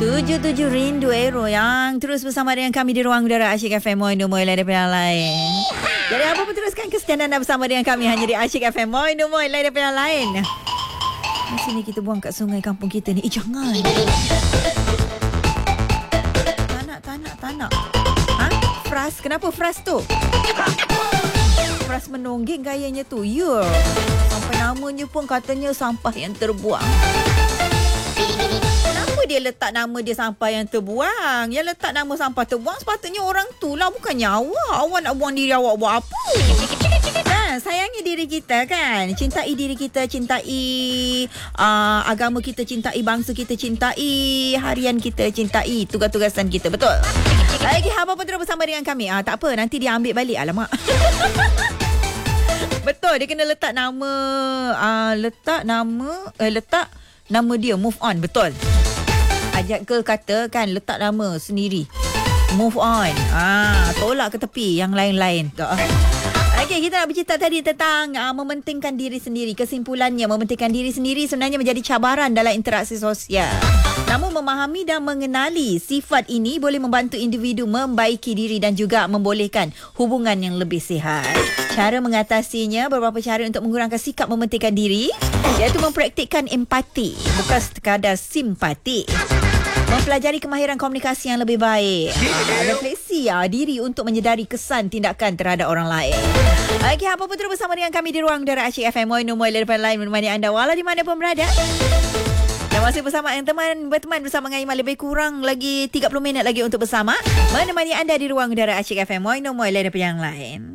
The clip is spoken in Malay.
77 Rindu Aero yang terus bersama dengan kami di ruang udara Asyik FM Moin Moin daripada yang lain. Jadi apa pun teruskan kesetiaan anda bersama dengan kami hanya di Asyik FM Moin Moin daripada yang lain. Di sini kita buang kat sungai kampung kita ni. Jangan. Tak nak. Ha? Fras, kenapa fras tu? Fras menongging gayanya tu. Ya. Sampai namanya pun katanya sampah yang terbuang. Kenapa dia letak nama dia sampah yang terbuang? Yang letak nama sampah terbuang sepatutnya orang tu lah, bukannya awak. Awak nak buang diri awak buat apa? Kan, sayangi diri kita kan. Cintai diri kita, cintai agama kita, cintai bangsa kita, cintai harian kita, cintai tugas-tugasan kita. Betul? Lagi apa pun terus bersama dengan kami. Tak apa, nanti dia ambil balik. Alamak. Betul, dia kena letak nama letak nama dia, move on. Betul. Ajak ke kata kan, letak nama sendiri, move on. Tolak ke tepi yang lain-lain. Okey, kita nak bercerita tadi tentang mementingkan diri sendiri. Kesimpulannya, mementingkan diri sendiri sebenarnya menjadi cabaran dalam interaksi sosial. Namun memahami dan mengenali sifat ini boleh membantu individu membaiki diri dan juga membolehkan hubungan yang lebih sihat. Cara mengatasinya, beberapa cara untuk mengurangkan sikap mementingkan diri, iaitu mempraktikkan empati, bukan sekadar simpati. Mempelajari kemahiran komunikasi yang lebih baik. Refleksi diri untuk menyedari kesan tindakan terhadap orang lain. Okey, apa pun terus bersama dengan kami di ruang udara Asyik FM Moin Moin daripada lain menemani anda walau di mana pun berada. Dan masih bersama dengan berteman bersama dengan Iman, lebih kurang lagi 30 minit lagi untuk bersama menemani anda di ruang udara Asyik FM Moin Moin daripada yang lain.